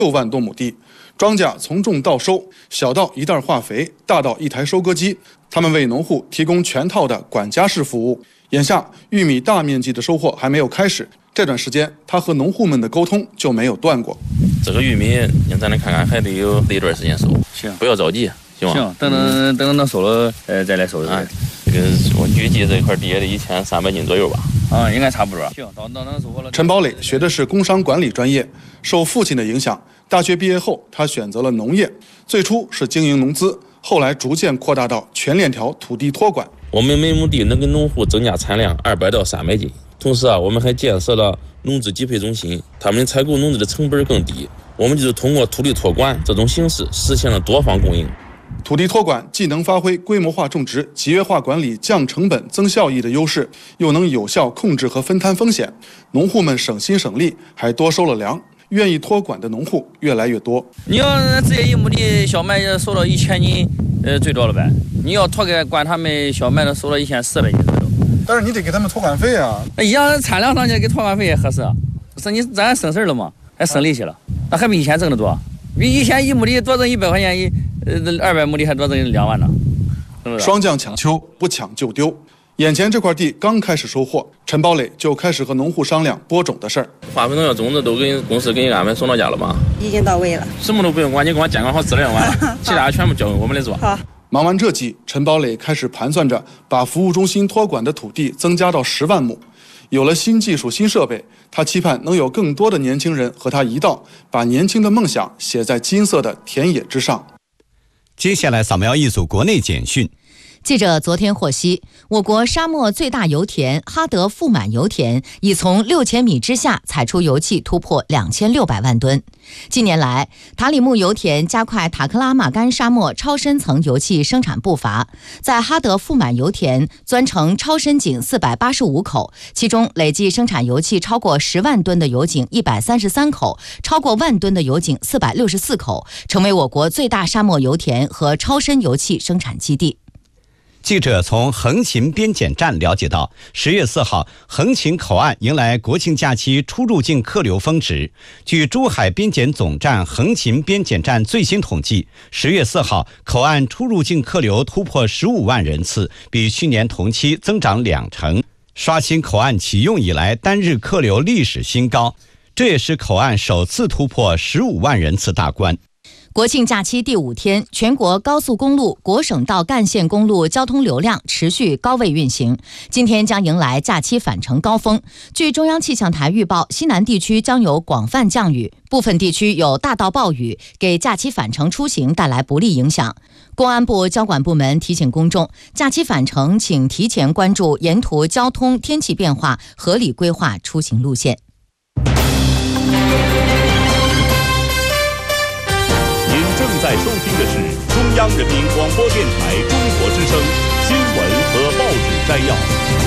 6万多亩地，庄稼从种到收，小到一袋化肥，大到一台收割机，他们为农户提供全套的管家式服务。眼下玉米大面积的收获还没有开始，这段时间他和农户们的沟通就没有断过。 这个玉米咱来看看，还得有一段时间收， 行， 不要着急，行吗？ 行，等到收了再来收。 啊，这个我预计这块地也得1300斤左右吧。 啊，应该差不多。行，到收获了。 陈宝磊学的是工商管理专业，受父亲的影响，大学毕业后他选择了农业，最初是经营农资，后来逐渐扩大到全链条土地托管。 我们每亩地能给农户增加产量200到300斤，同时我们还建设了农资集配中心，他们采购农资的成本更低。我们就是通过土地托管这种形式实现了多方供应。 土地托管既能发挥规模化种植、集约化管理、降成本、增效益的优势，又能有效控制和分摊风险，农户们省心省力，还多收了粮。愿意托管的农户越来越多。 你要直接1亩地小麦收到1000斤，最多了呗。你要托给管他们小麦的收到1400斤左右。 但是你得给他们托管费啊。 一样产量上去给托管费也合适啊。咱省事儿了嘛，还省力气了，那还比以前挣得多。比以前1亩地多挣100块钱，200亩地还多挣2万呢。 霜降抢秋，不抢就丢。眼前这块地刚开始收获，陈宝磊就开始和农户商量播种的事儿。 化肥农药种子都给公司给俺们送到家了吗？ 已经到位了， 什么都不用管，你给我监管好质量完了，其他全部交给我们来做。 好。 忙完这季，陈宝磊开始盘算着把服务中心托管的土地增加到10万亩。有了新技术、新设备，他期盼能有更多的年轻人和他一道，把年轻的梦想写在金色的田野之上。 接下来扫描一组国内简讯。 记者昨天获悉，我国沙漠最大油田哈德富满油田已从6000米之下采出油气突破2600万吨。近年来，塔里木油田加快塔克拉玛干沙漠超深层油气生产步伐，在哈德富满油田钻成超深井485口，其中累计生产油气超过10万吨的油井133口，超过万吨的油井464口，成为我国最大沙漠油田和超深油气生产基地。 记者从横琴边检站了解到，10月4号，横琴口岸迎来国庆假期出入境客流峰值。据珠海边检总站横琴边检站最新统计，10月4号，口岸出入境客流突破15万人次，比去年同期增长20%，刷新口岸启用以来单日客流历史新高。这也是口岸首次突破15万人次大关。 国庆假期第5天，全国高速公路、国省道干线公路交通流量持续高位运行。今天将迎来假期返程高峰。据中央气象台预报，西南地区将有广泛降雨，部分地区有大到暴雨，给假期返程出行带来不利影响。公安部交管部门提醒公众，假期返程请提前关注沿途交通、天气变化，合理规划出行路线。 正在收听的是中央人民广播电台中国之声新闻和报纸摘要。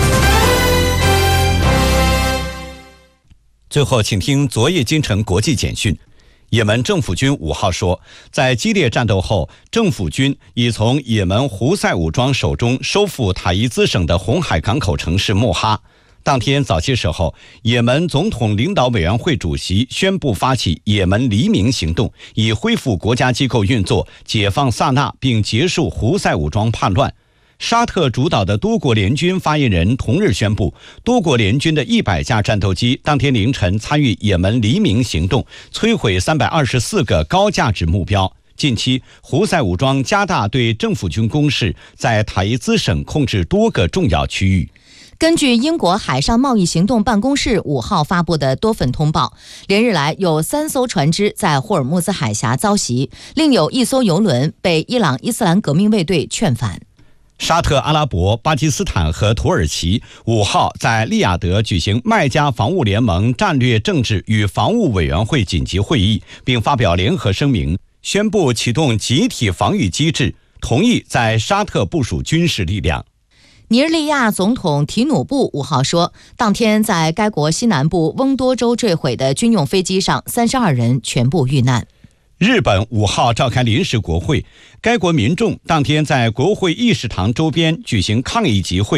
最后，请听昨夜今晨国际简讯。也门政府军5号说，在激烈战斗后，政府军已从也门胡塞武装手中收复塔伊兹省的红海港口城市穆哈。当天早些时候，也门总统领导委员会主席宣布发起也门黎明行动，以恢复国家机构运作，解放萨那，并结束胡塞武装叛乱。沙特主导的多国联军发言人同日宣布，多国联军的100架战斗机当天凌晨参与也门黎明行动，摧毁324个高价值目标。近期，胡塞武装加大对政府军攻势，在塔伊兹省控制多个重要区域。 根据英国海上贸易行动办公室5号发布的多份通报，连日来有3艘船只在霍尔木兹海峡遭袭，另有1艘油轮被伊朗伊斯兰革命卫队劝返。 沙特阿拉伯、巴基斯坦和土耳其5号在利雅得举行麦加防务联盟战略政治与防务委员会紧急会议，并发表联合声明，宣布启动集体防御机制，同意在沙特部署军事力量。 尼日利亚总统提努布5号说，当天在该国西南部翁多州坠毁的军用飞机上32人全部遇难。 日本5号召开临时国会，该国民众当天在国会议事堂周边举行抗议集会，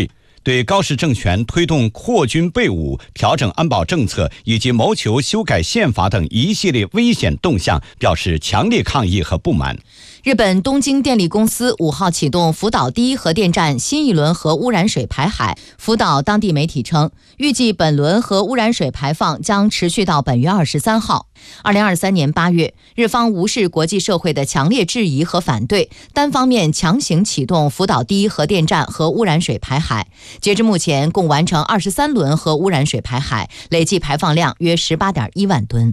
对高氏政权推动扩军备武、调整安保政策以及谋求修改宪法等一系列危险动向表示强烈抗议和不满。 日本东京电力公司5号启动福岛第一核电站新一轮核污染水排海。福岛当地媒体称，预计本轮核污染水排放将持续到本月23号。2023年8月，日方无视国际社会的强烈质疑和反对，单方面强行启动福岛第一核电站核污染水排海。截至目前，共完成23轮核污染水排海，累计排放量约18.1万吨。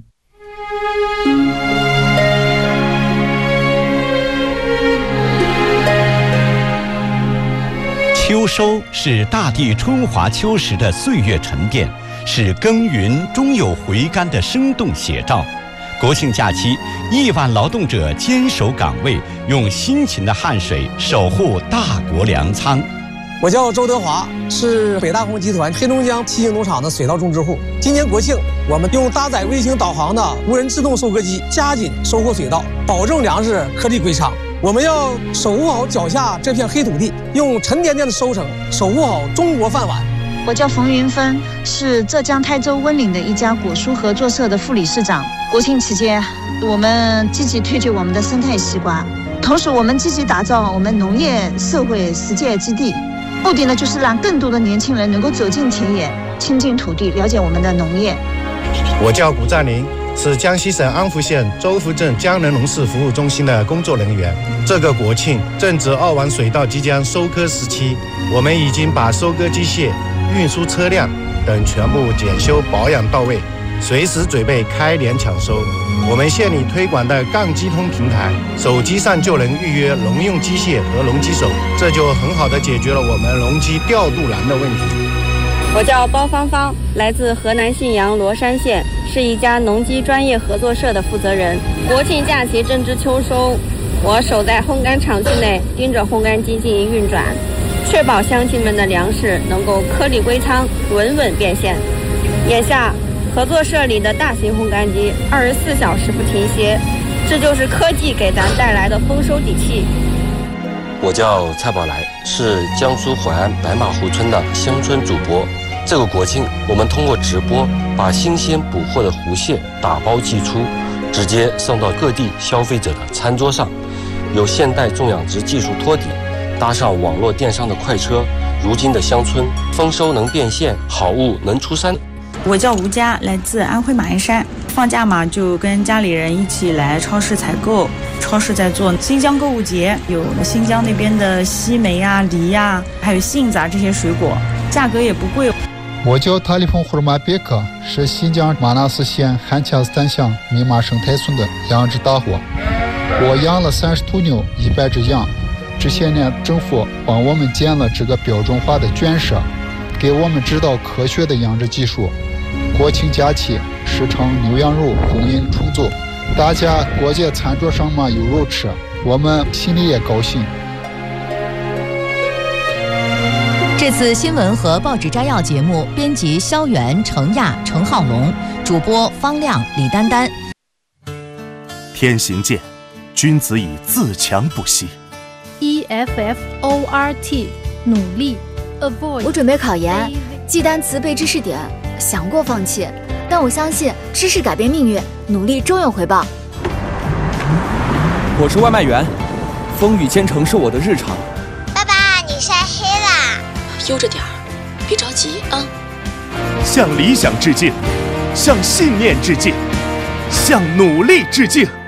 秋收是大地春华秋实的岁月沉淀，是耕耘终有回甘的生动写照。国庆假期，亿万劳动者坚守岗位，用辛勤的汗水守护大国粮仓。 我叫周德华，是北大红集团黑龙江七星农场的水稻种植户。今年国庆，我们用搭载卫星导航的无人自动收割机，加紧收获水稻，保证粮食颗粒归仓。我们要守护好脚下这片黑土地，用沉甸甸的收成守护好中国饭碗。 我叫冯云芬，是浙江台州温岭的一家果蔬合作社的副理事长。国庆期间，我们积极推举我们的生态西瓜，同时我们积极打造我们农业社会实践基地，目的呢就是让更多的年轻人能够走进田野，亲近土地，了解我们的农业。 我叫古占林，是江西省安福县周福镇江仁农事服务中心的工作人员。这个国庆正值二王水稻即将收割时期，我们已经把收割机械、运输车辆等全部检修保养到位，随时准备开镰抢收。我们县里推广的杠机通平台，手机上就能预约农用机械和农机手，这就很好的解决了我们农机调度难的问题。 我叫包芳芳，来自河南信阳罗山县，是一家农机专业合作社的负责人。国庆假期正值秋收，我守在烘干厂区内，盯着烘干机进行运转，确保乡亲们的粮食能够颗粒归仓，稳稳变现。眼下，合作社里的大型烘干机24小时不停歇，这就是科技给咱带来的丰收底气。 我叫蔡宝来，是江苏淮安白马湖村的乡村主播。这个国庆，我们通过直播把新鲜捕获的湖蟹打包寄出，直接送到各地消费者的餐桌上。有现代种养殖技术托底，搭上网络电商的快车，如今的乡村丰收能变现，好物能出山。 我叫吴佳，来自安徽马鞍山。放假嘛，就跟家里人一起来超市采购。超市在做新疆购物节，有新疆那边的西梅啊、梨呀，还有杏子啊这些水果，价格也不贵。 我叫塔里峰胡尔马别克，是新疆玛纳斯县罕恰斯丹乡密码生态村的养殖大户。我养了30头牛，100只羊。这些年政府帮我们建了这个标准化的圈舍，给我们指导科学的养殖技术。国庆假期，市场牛羊肉供应充足，大家过节餐桌上嘛有肉吃，我们心里也高兴。 这次新闻和报纸摘要节目，编辑肖元、程亚、程浩龙，主播方亮、李丹丹。 天行健，君子以自强不息。 EFFORT 努力 Avoid。 我准备考研，记单词背知识点，想过放弃，但我相信知识改变命运，努力终有回报。 我是外卖员，风雨兼程是我的日常。 爸爸，你晒黑啦！ 悠着点儿，别着急啊。 向理想致敬，向信念致敬，向努力致敬。